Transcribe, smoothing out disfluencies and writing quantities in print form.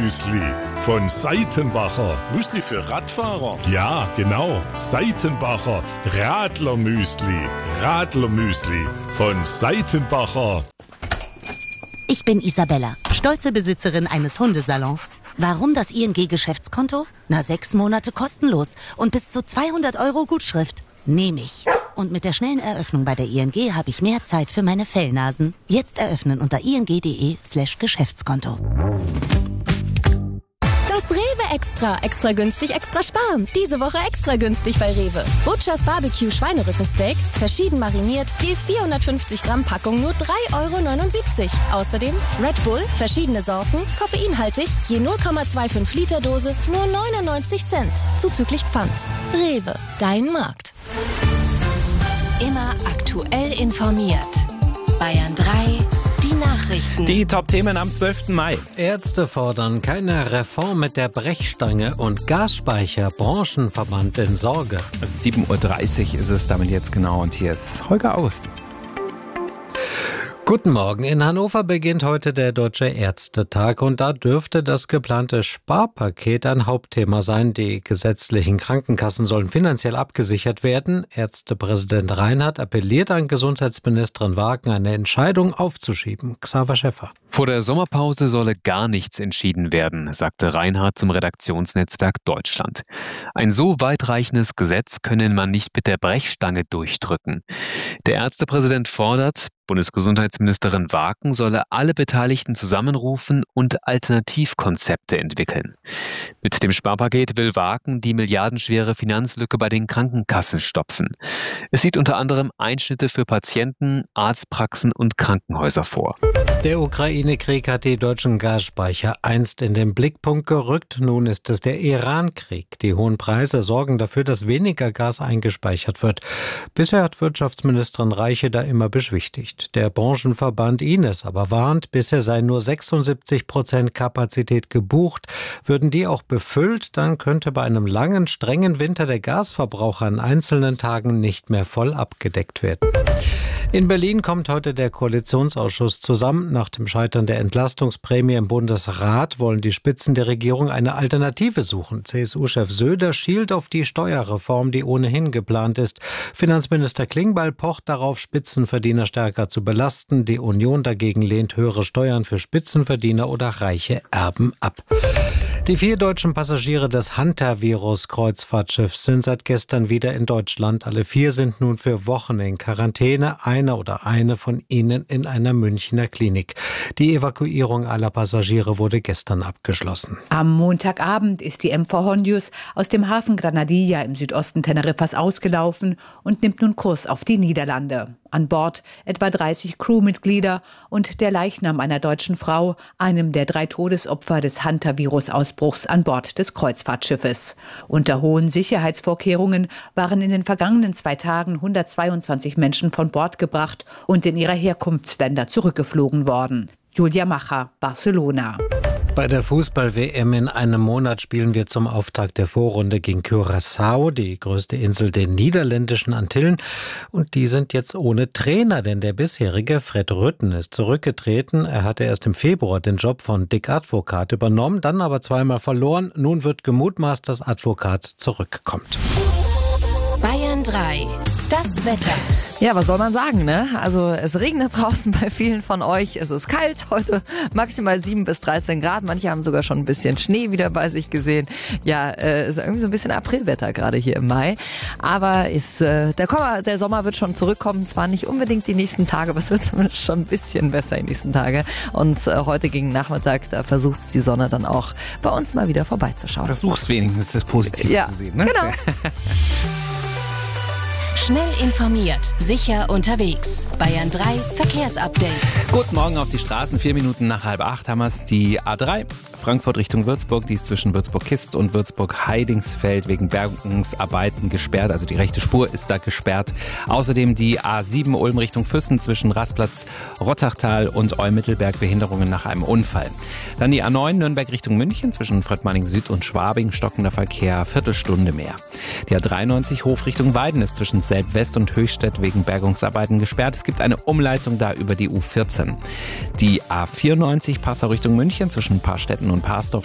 Radlermüsli von Seitenbacher. Müsli für Radfahrer? Ja, genau. Seitenbacher Radlermüsli. Radlermüsli von Seitenbacher. Ich bin Isabella, stolze Besitzerin eines Hundesalons. Warum das ING-Geschäftskonto? 6 Monate kostenlos und bis zu 200 € Gutschrift. Nehme ich. Und mit der schnellen Eröffnung bei der ING habe ich mehr Zeit für meine Fellnasen. Jetzt eröffnen unter ing.de/Geschäftskonto. Das Rewe Extra. Extra günstig, extra sparen. Diese Woche extra günstig bei Rewe. Butchers Barbecue Schweinerückensteak, verschieden mariniert, je 450 Gramm Packung nur 3,79 €. Außerdem Red Bull, verschiedene Sorten, koffeinhaltig, je 0,25 Liter Dose, nur 99 Cent. Zuzüglich Pfand. Rewe, dein Markt. Immer aktuell informiert. Bayern 3, die Nachrichten. Die Top-Themen am 12. Mai. Ärzte fordern keine Reform mit der Brechstange und Gasspeicher. Branchenverband in Sorge. 7:30 Uhr ist es damit jetzt genau und hier ist Holger August. Guten Morgen. In Hannover beginnt heute der Deutsche Ärztetag und da dürfte das geplante Sparpaket ein Hauptthema sein. Die gesetzlichen Krankenkassen sollen finanziell abgesichert werden. Ärztepräsident Reinhardt appelliert an Gesundheitsministerin Wagen, eine Entscheidung aufzuschieben. Xaver Schäffer. Vor der Sommerpause solle gar nichts entschieden werden, sagte Reinhardt zum Redaktionsnetzwerk Deutschland. Ein so weitreichendes Gesetz könne man nicht mit der Brechstange durchdrücken. Der Ärztepräsident fordert, Bundesgesundheitsministerin Wagen solle alle Beteiligten zusammenrufen und Alternativkonzepte entwickeln. Mit dem Sparpaket will Wagen die milliardenschwere Finanzlücke bei den Krankenkassen stopfen. Es sieht unter anderem Einschnitte für Patienten, Arztpraxen und Krankenhäuser vor. Der Ukraine-Krieg hat die deutschen Gasspeicher einst in den Blickpunkt gerückt. Nun ist es der Iran-Krieg. Die hohen Preise sorgen dafür, dass weniger Gas eingespeichert wird. Bisher hat Wirtschaftsministerin Reiche da immer beschwichtigt. Der Branchenverband Ines aber warnt, bisher seien nur 76% Kapazität gebucht. Würden die auch befüllt, dann könnte bei einem langen, strengen Winter der Gasverbrauch an einzelnen Tagen nicht mehr voll abgedeckt werden. In Berlin kommt heute der Koalitionsausschuss zusammen. Nach dem Scheitern der Entlastungsprämie im Bundesrat wollen die Spitzen der Regierung eine Alternative suchen. CSU-Chef Söder schielt auf die Steuerreform, die ohnehin geplant ist. Finanzminister Klingbeil pocht darauf, Spitzenverdiener stärker zu belasten. Die Union dagegen lehnt höhere Steuern für Spitzenverdiener oder reiche Erben ab. Die 4 deutschen Passagiere des Hantavirus-Kreuzfahrtschiffs sind seit gestern wieder in Deutschland. Alle 4 sind nun für Wochen in Quarantäne, einer oder eine von ihnen in einer Münchner Klinik. Die Evakuierung aller Passagiere wurde gestern abgeschlossen. Am Montagabend ist die MV Hondius aus dem Hafen Granadilla im Südosten Teneriffas ausgelaufen und nimmt nun Kurs auf die Niederlande. An Bord etwa 30 Crewmitglieder und der Leichnam einer deutschen Frau, einem der 3 Todesopfer des Hantavirus-Ausbruchs an Bord des Kreuzfahrtschiffes. Unter hohen Sicherheitsvorkehrungen waren in den vergangenen 2 Tagen 122 Menschen von Bord gebracht und in ihre Herkunftsländer zurückgeflogen worden. Julia Macher, Barcelona. Bei der Fußball-WM in einem Monat spielen wir zum Auftakt der Vorrunde gegen Curaçao, die größte Insel der niederländischen Antillen. Und die sind jetzt ohne Trainer, denn der bisherige Fred Rutten ist zurückgetreten. Er hatte erst im Februar den Job von Dick Advocaat übernommen, dann aber zweimal verloren. Nun wird gemutmaßt, dass Advocaat zurückkommt. Bayern 3, das Wetter. Ja, was soll man sagen, ne? Also es regnet draußen bei vielen von euch. Es ist kalt heute, maximal 7 bis 13 Grad. Manche haben sogar schon ein bisschen Schnee wieder bei sich gesehen. Ja, ist irgendwie so ein bisschen Aprilwetter gerade hier im Mai. Aber der Sommer wird schon zurückkommen. Zwar nicht unbedingt die nächsten Tage, aber es wird zumindest schon ein bisschen besser die nächsten Tage. Und heute gegen Nachmittag, da versucht es die Sonne dann auch bei uns mal wieder vorbeizuschauen. Versuch's wenigstens, das Positive zu sehen, ne? Genau. Schnell informiert, sicher unterwegs. Bayern 3 Verkehrsupdate. Guten Morgen auf die Straßen. 4 Minuten nach 7:30 haben wir es. Die A3 Frankfurt Richtung Würzburg, die ist zwischen Würzburg-Kist und Würzburg-Heidingsfeld wegen Bergungsarbeiten gesperrt. Also die rechte Spur ist da gesperrt. Außerdem die A7 Ulm Richtung Füssen zwischen Rastplatz, Rottachtal und Eumittelberg, Behinderungen nach einem Unfall. Dann die A9 Nürnberg Richtung München zwischen Fröttmanning Süd und Schwabing, stockender Verkehr, Viertelstunde mehr. Die A93 Hof Richtung Weiden ist zwischen Selb-West und Höchstädt wegen Bergungsarbeiten gesperrt. Es gibt eine Umleitung da über die U14. Die A94 Passau Richtung München zwischen Paarstetten und Parsdorf